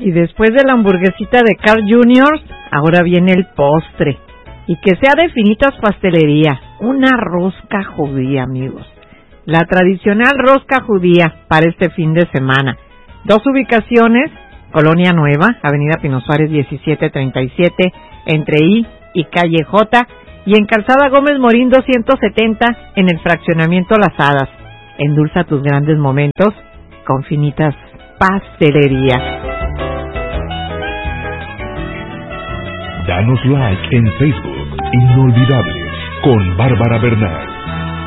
Y después de la hamburguesita de Carl Jr., ahora viene el postre. Y que sea de Finitas Pastelería, una rosca judía, amigos. La tradicional rosca judía para este fin de semana. 2 ubicaciones, Colonia Nueva, Avenida Pino Suárez 1737, entre I y Calle J, y en Calzada Gómez Morín 270, en el fraccionamiento Las Hadas. Endulza tus grandes momentos con Finitas Pastelería. Danos like en Facebook, Inolvidables, con Bárbara Bernal.